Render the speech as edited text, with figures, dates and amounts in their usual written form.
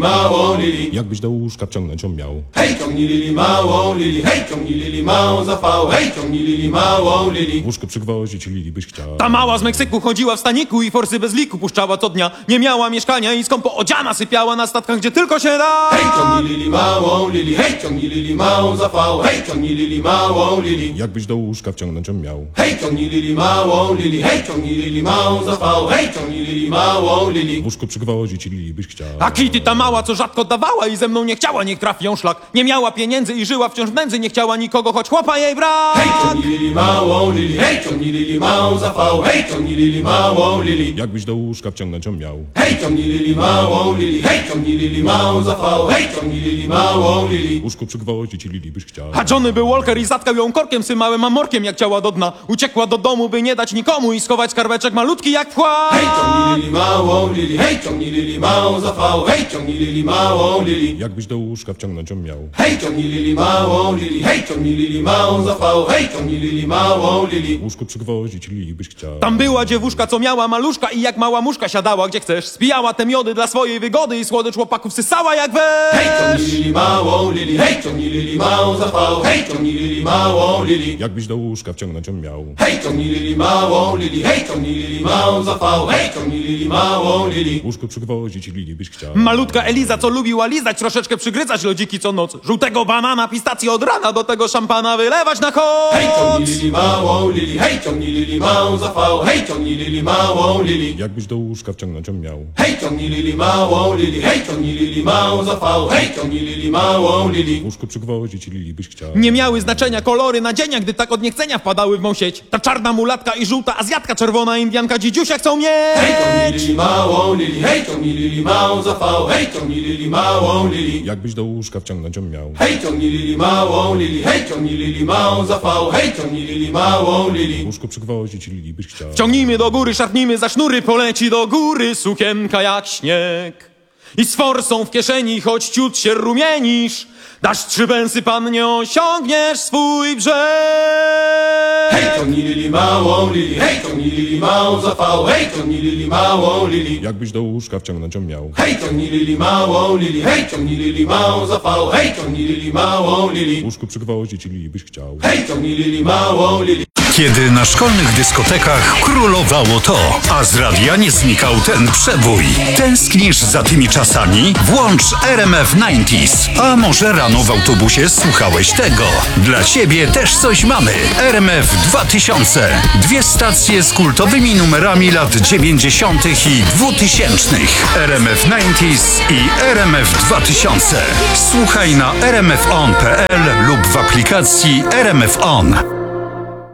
małą Lili. Jakbyś do łóżka wciągnąć ją miał. Hej, ciągnij Lili małą Lili, hej, ciągnij Lili małą za V, hej, ciągnij Lili małą Lili. W łóżko przygwoździć Lili byś chciał. Ta mała z Meksyku chodziła w staniku i forsy bez liku puszczała co dnia. Nie miała mieszkania i skąpo odziana sypiała na statkach, gdzie tylko się da. Hej, ciągnij Lili małą Lili, hej, ciągnij Lili małą za V, hej, ciągnij Lili małą Lili. Jakbyś do łóżka wciągnąć ją miał. Hej, ciągnij Lili małą Lili, hej, ciągnij Lili małą za V, hej, ciągnij Lili małą Lili. W łóżko przygwoździć Lili byś chciał. A Kitty ta mała, co rzadko dawała i ze mną nie chciała, niech trafi ją szlak. Nie miała pieniędzy i żyła wciąż w nędzy, nie chciała nikogo, choć chłopa jej brak. Hej, ciągnij Lili małą Lili, hej, ciągnij Lili małą za V, hej, ciągnij Lili małą Lili. Jakbyś do łóżka wciągnąć ją miał. Hej, ciągnij Lili małą Lili, hej, ciągnij Lili małą za V, hej, ciągnij Lili małą Lili. W łóżko przygwoździć Lili byś chciał. A Johnny był Walker i zatkał ją korkiem symałym amorkiem, jak ciała do dna. Uciekła do domu, by nie dać nikomu i schować skarbeczek malutki jak wkład. Hej, ciągnij Lili małą Lili, hej, ciągnij Lili małą za V, hej, ciągnij Lili małą Lili. Jakbyś do łóżka wciągnąć ją miał. Hej, ciągnij Lili małą Lili, hej, ciągnij Lili małą za V, hej, ciągnij Lili małą Lili. W łóżko przygwoździć Lili byś chciał. Tam była dziewuszka, co miała maluszka i jak mała muszka siadała gdzie chcesz. Spijała te miody dla swojej wygody i słodycz chłopaków sysała jak Hej, ciągnij wesz. Lili małą Lili, hej, ciągnij Lili małą za V, hej, ciągnij Lili małą Lili. Jakbyś do łóżka wciągnąć ją miał. Hej, ciągnij Lili małą Lili, hej, ciągnij Lili małą za V, hej, ciągnij Lili małą Lili. W łóżko przygwoździć Lili byś chciał. Malutka Eliza, co lubiła lizać, troszeczkę przygryzać lodziki co noc. Żółtego banana, pistację od rana, do tego szampana wylewać na Hej, ciągnij koc. Lili małą Lili, hej, ciągnij Lili małą za V, hej, ciągnij Lili małą Lili. Jakbyś do łóżka wciągnąć ją miał. Hej, ciągnij Lili małą Lili, hej, ciągnij Lili małą za V, hej, ciągnij Lili małą Lili. W łóżko przygwoździć Lili byś chciał. Nie miały znaczenia kolory nadzienia, gdy tak od niechcenia wpadały w mą sieć. Ta czarna mulatka i żółta azjatka, czerwona indianka, dzidziusia chcą Hej, ciągnij mieć. Lili małą Lili, hej, ciągnij Lili małą za V, hej, ciągnij Lili małą Lili. Jakbyś do łóżka wciągnąć ją miał. Hej, ciągnij Lili małą Lili, hej, ciągnij Lili małą za V, hej, ciągnij Lili małą W Lili. łóżko przygwoździć Lili byś chciał. Ciągnijmy do góry, szarpnijmy za sznury, poleci do góry sukienka jak śnieg. I z forsą w kieszeni, choć ciut się rumienisz, dasz 3 pensy, pan, nie osiągniesz swój brzeg. Hej, ciągnij Lili małą Lili, hej, ciągnij Lili małą za V, hej, ciągnij Lili małą Lili. Jakbyś do łóżka wciągnąć ją miał. Hej, ciągnij Lili małą Lili, hej, ciągnij Lili małą za V, hej, ciągnij Lili małą W Lili. łóżko przygwoździć Lili byś chciał. Hej, ciągnij Lili małą Lili. Kiedy na szkolnych dyskotekach królowało to, a z radia nie znikał ten przebój. Tęsknisz za tymi czasami? Włącz RMF 90s. A może rano w autobusie słuchałeś tego? Dla ciebie też coś mamy. RMF 2000. 2 stacje z kultowymi numerami lat 90. i 2000. RMF 90s i RMF 2000. Słuchaj na rmfon.pl lub w aplikacji RMF On.